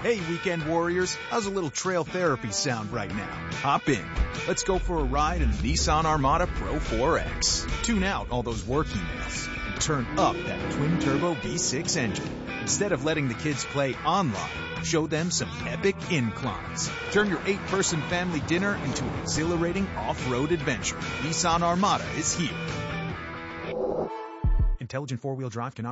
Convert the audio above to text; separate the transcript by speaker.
Speaker 1: Hey, weekend warriors, how's a little trail therapy sound right now? Hop in. Let's go for a ride in the Nissan Armada Pro 4X. Tune out all those work emails and turn up that twin-turbo V6 engine. Instead of letting the kids play online, show them some epic inclines. Turn your 8-person family dinner into an exhilarating off-road adventure. Nissan Armada is here. Intelligent four-wheel drive cannot